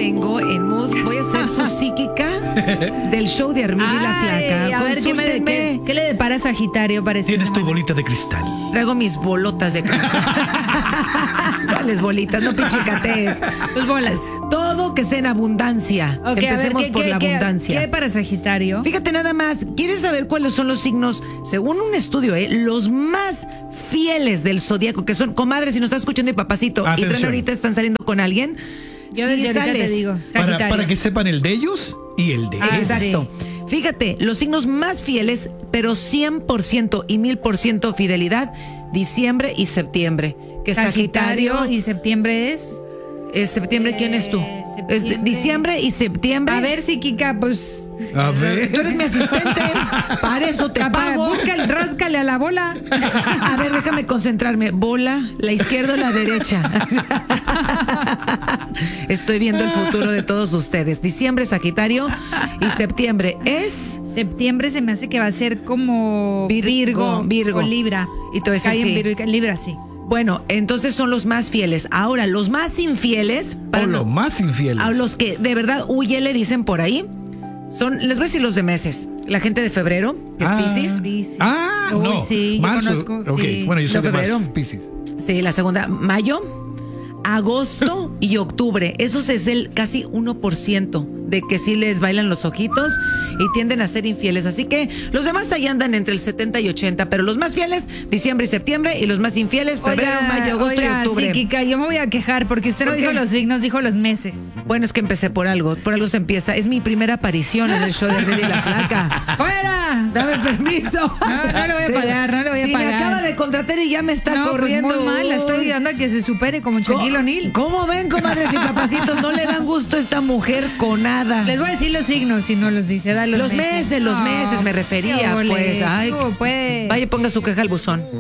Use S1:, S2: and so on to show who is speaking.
S1: vengo en mood. Voy a ser su psíquica del show de Armida y la Flaca.
S2: A ver,
S1: Consúltenme.
S2: ¿qué le depara Sagitario para esta
S3: Tienes tu
S2: semana?
S3: bolita de cristal.
S1: Traigo mis bolotas de cristal. ¿Cuáles bolitas? No pichicatees.
S2: Tus bolas.
S1: Todo que sea en abundancia.
S2: Ok,
S1: Empecemos
S2: a ver,
S1: por la abundancia.
S2: ¿Qué para Sagitario?
S1: Fíjate nada más, ¿quieres saber cuáles son los signos, según un estudio, los más fieles del zodiaco, que son, comadre, si nos estás escuchando y papacito, y
S3: Atención.
S1: Tren ahorita están saliendo con alguien?
S2: Yo
S1: sí
S2: desde ahorita te
S1: sales.
S2: digo, Sagitario.
S3: Para que sepan el de ellos y el de
S2: Ah,
S3: ellos.
S1: Exacto.
S2: sí.
S1: Fíjate, los signos más fieles, pero 100% y 1000% fidelidad, diciembre y septiembre. Que
S2: Sagitario y septiembre es.
S1: Septiembre, ¿quién es tú? Es
S2: septiembre.
S1: diciembre y septiembre.
S2: A ver, psíquica, pues.
S3: A ver.
S1: Tú eres mi asistente, para eso te pago.
S2: Ráscale a la bola.
S1: A ver, déjame concentrarme. Bola, la izquierda o la derecha. Estoy viendo el futuro de todos ustedes. Diciembre, Sagitario, y septiembre es
S2: Septiembre se me hace que va a ser como Virgo o Libra.
S1: Y todo eso
S2: Cae en
S1: sí.
S2: Virgo y Libra, sí.
S1: Bueno, entonces son los más fieles. Ahora, los más infieles,
S3: O lo más infieles.
S1: a los que de verdad huye le dicen por ahí, son, les voy a decir los de meses. La gente de febrero, que es Piscis.
S2: Piscis.
S3: Ah,
S2: Uy,
S3: no.
S2: sí, yo
S3: Marzo.
S2: conozco,
S3: Ok,
S2: sí.
S3: bueno, yo soy
S1: No,
S3: de
S1: febrero.
S3: marzo. Piscis.
S1: Sí, la segunda, mayo, agosto y octubre. Esos es el casi 1% de que sí les bailan los ojitos y tienden a ser infieles. Así que los demás ahí andan entre el 70 y 80, pero los más fieles, diciembre y septiembre, y los más infieles, febrero, mayo, agosto y octubre.
S2: Psíquica, yo me voy a quejar porque usted no
S1: ¿Por
S2: dijo
S1: qué?
S2: los signos, dijo los meses.
S1: Bueno, es que empecé por algo se empieza. Es mi primera aparición en el show de Armida y la Flaca.
S2: ¡Fuera!
S1: Dame permiso.
S2: No le voy a pagar, no le voy a
S1: Si
S2: pagar.
S1: me acaba de contratar y ya me está
S2: No,
S1: corriendo.
S2: pues muy mal, la estoy ayudando a que se supere como Shaquille O'Neal.
S1: ¿Cómo ven, comadres y papacitos? No le dan gusto a esta mujer con nada.
S2: Les voy a decir los signos si no los dice. Da los
S1: Los meses me refería,
S2: qué ole,
S1: pues. Ay,
S2: pues.
S1: vaya, ponga su queja al buzón.